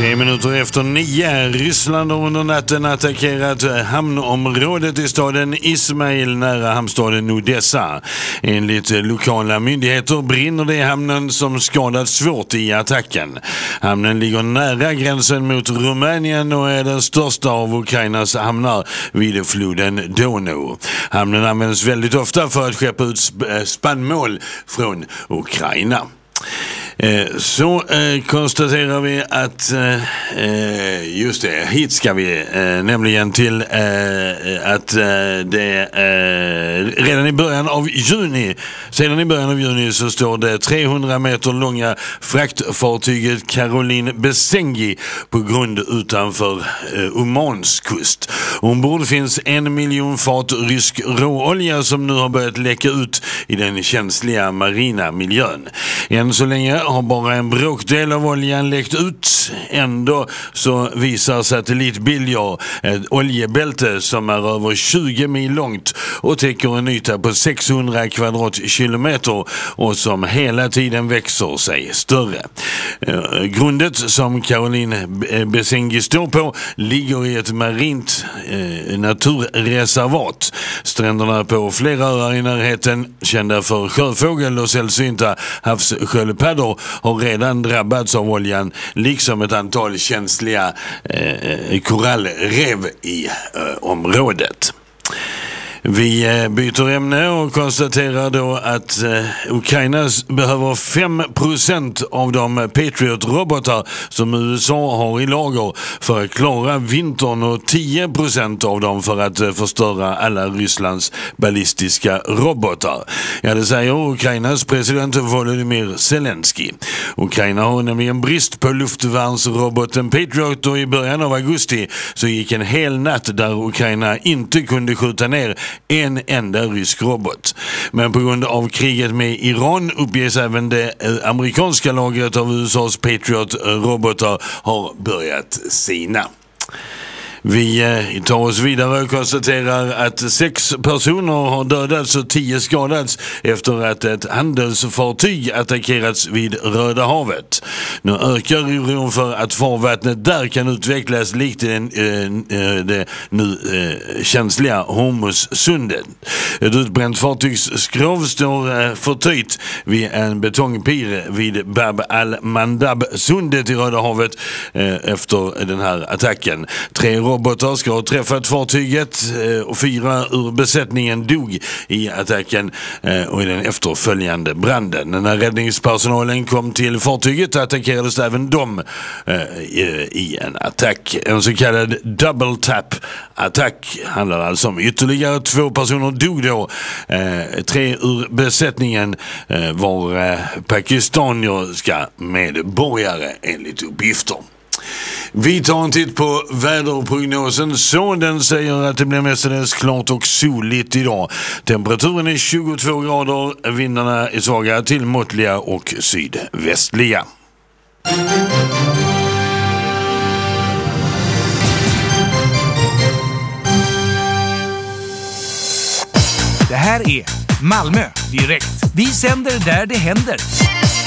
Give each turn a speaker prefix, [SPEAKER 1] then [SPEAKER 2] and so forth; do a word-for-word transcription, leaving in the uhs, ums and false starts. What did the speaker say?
[SPEAKER 1] Tre minuter efter nio. Ryssland har under natten attackerat hamnområdet i staden Ismail nära hamnstaden Odessa. Enligt lokala myndigheter brinner det i hamnen som skadats svårt i attacken. Hamnen ligger nära gränsen mot Rumänien och är den största av Ukrainas hamnar vid floden Donau. Hamnen används väldigt ofta för att skeppa ut spannmål från Ukraina. Eh, så eh, konstaterar vi att eh, just det, hit ska vi eh, nämligen till eh, att eh, det eh, redan i början av juni sedan i början av juni så står det trehundra meter långa fraktfartyget Caroline Besengi på grund utanför eh, Omans kust. Ombord finns en miljon fat rysk råolja som nu har börjat läcka ut i den känsliga marina miljön. Än så länge har bara en bråkdel av oljan läckt ut. Ändå så visar satellitbilder ett oljebälte som är över tjugo mil långt och täcker en yta på sexhundra kvadratkilometer och som hela tiden växer sig större. Grundet som Caroline Besengi står på ligger i ett marint eh, naturreservat. Stränderna på flera öar i närheten, kända för sjöfågel och sällsynta havssköldpaddor, har redan drabbats av oljan, liksom ett antal känsliga eh, korallrev i eh, området. Vi byter ämne och konstaterar då att eh, Ukraina behöver fem procent av de Patriot-robotar som U S A har i lager för att klara vintern och tio procent av dem för att eh, förstöra alla Rysslands ballistiska robotar. Ja, det säger Ukrainas president Volodymyr Zelensky. Ukraina har nämligen brist på luftvärnsroboten Patriot och i början av augusti så gick en hel natt där Ukraina inte kunde skjuta ner en enda rysk robot. Men på grund av kriget med Iran uppges även det amerikanska lagret av U S A:s Patriot-robotar har börjat sina. Vi eh, tar oss vidare och konstaterar att sex personer har dödats och tio skadats efter att ett handelsfartyg attackerats vid Röda havet. Nu ökar oron för att farvattnet där kan utvecklas likt den, eh, det nu eh, känsliga Hormuzsundet. Ett utbränt fartygsskrov står eh, förtöjt vid en betongpir vid Bab al-Mandab-sundet i Röda havet eh, efter den här attacken. Tre robotar ska ha träffat fartyget och fyra ur besättningen dog i attacken och i den efterföljande branden. När räddningspersonalen kom till fartyget attackerades även de i en attack. En så kallad double tap attack handlar alltså om. Ytterligare två personer dog då. Tre ur besättningen var pakistaniska medborgare enligt uppgifter. Vi tar en titt på väderprognosen. Så den säger att det blir mestadels klart och soligt idag. Temperaturen är tjugotvå grader, vindarna är svaga till måttliga och sydvästliga.
[SPEAKER 2] Det här är Malmö direkt. Vi sänder där det händer.